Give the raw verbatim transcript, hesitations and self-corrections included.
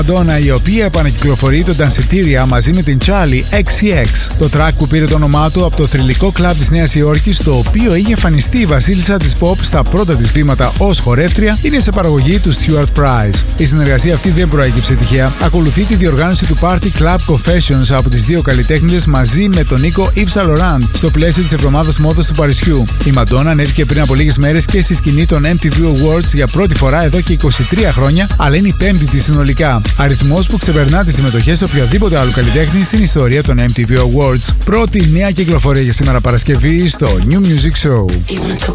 Μαντόνα, η οποία επανακυκλοφορεί το Danceteria μαζί με την Charlie εξ σι εξ. Το track που πήρε το όνομά του από το θρυλικό κλαμπ της Νέας Υόρκης, στο οποίο είχε εμφανιστεί η βασίλισσα της pop στα πρώτα της βήματα ως χορεύτρια, είναι σε παραγωγή του Stuart Price. Η συνεργασία αυτή δεν προέκυψε τυχαία. Ακολουθεί τη διοργάνωση του Party Club Confessions από τις δύο καλλιτέχνηδες μαζί με τον Νίκο Yves Saint Laurent στο πλαίσιο της εβδομάδας μόδας του Παρισιού. Η Μαντόνα ανέβηκε πριν από λίγες μέρες και στη σκηνή των εμ τι βι Awards για πρώτη φορά εδώ και είκοσι τρία χρόνια, αλλά είναι η πέμπτη της συνολικά. Αριθμός που ξεπερνά τις συμμετοχές σε οποιαδήποτε άλλου καλλιτέχνη στην ιστορία των εμ τι βι Awards. Πρώτη νέα κυκλοφορία για σήμερα Παρασκευή στο New Music Show.